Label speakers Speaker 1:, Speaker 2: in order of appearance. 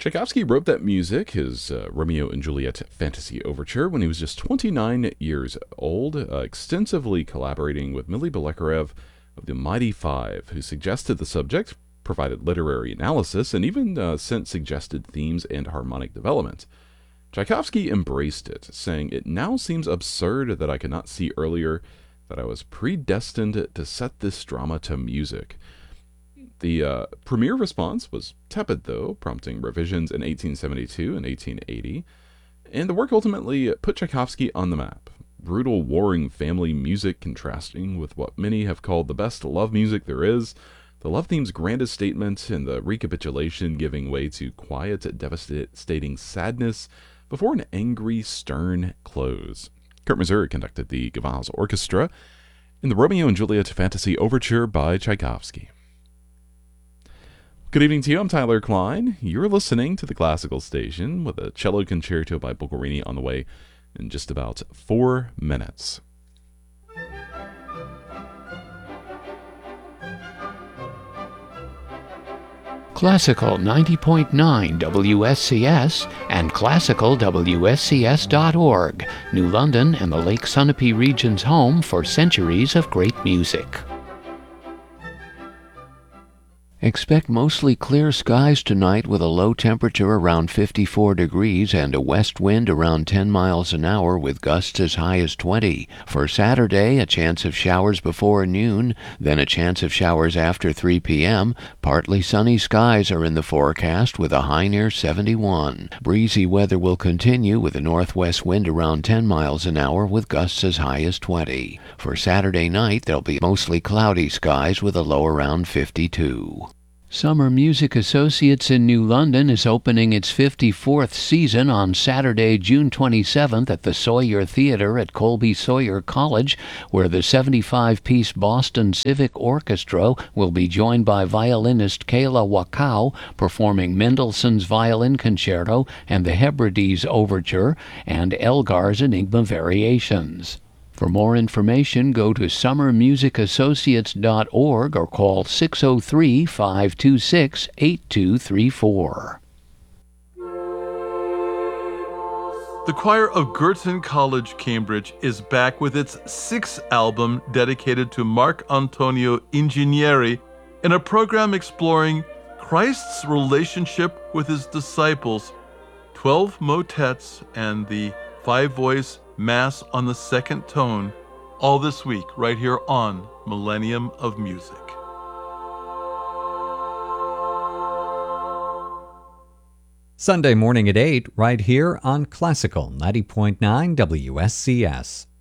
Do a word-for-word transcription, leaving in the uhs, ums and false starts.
Speaker 1: Tchaikovsky wrote that music, his uh, Romeo and Juliet fantasy overture, when he was just twenty-nine years old, uh, extensively collaborating with Mily Bolekarev of the Mighty Five, who suggested the subject, provided literary analysis, and even uh, sent suggested themes and harmonic development. Tchaikovsky embraced it, saying, "It now seems absurd that I could not see earlier that I was predestined to set this drama to music." The uh, premiere response was tepid, though, prompting revisions in eighteen seventy-two and eighteen eighty, and the work ultimately put Tchaikovsky on the map. Brutal, warring family music contrasting with what many have called the best love music there is, the love theme's grandest statement, and the recapitulation giving way to quiet, devastating sadness before an angry, stern close. Kurt Masur conducted the Gavaz Orchestra in the Romeo and Juliet Fantasy Overture by Tchaikovsky. Good evening to you. I'm Tyler Klein. You're listening to the Classical Station with a cello concerto by Boccherini on the way in just about four minutes.
Speaker 2: Classical ninety point nine W S C S and classical W S C S dot org, New London and the Lake Sunapee region's home for centuries of great music. Expect mostly clear skies tonight with a low temperature around fifty-four degrees and a west wind around ten miles an hour with gusts as high as twenty. For Saturday, a chance of showers before noon, then a chance of showers after three p.m. Partly sunny skies are in the forecast with a high near seventy-one. Breezy weather will continue with a northwest wind around ten miles an hour with gusts as high as twenty. For Saturday night, there'll be mostly cloudy skies with a low around fifty-two. Summer Music Associates in New London is opening its fifty-fourth season on Saturday, June twenty-seventh at the Sawyer Theater at Colby Sawyer College, where the seventy-five piece Boston Civic Orchestra will be joined by violinist Kayla Wakao performing Mendelssohn's Violin Concerto and the Hebrides Overture and Elgar's Enigma Variations. For more information, go to summer music associates dot org or call six oh three, five two six, eight two three four.
Speaker 3: The choir of Girton College, Cambridge is back with its sixth album dedicated to Marc Antonio Ingegneri in a program exploring Christ's relationship with his disciples, twelve motets, and the five-voice Mass on the second tone, all this week right here on Millennium of Music.
Speaker 4: Sunday morning at eight, right here on Classical ninety point nine W S C S.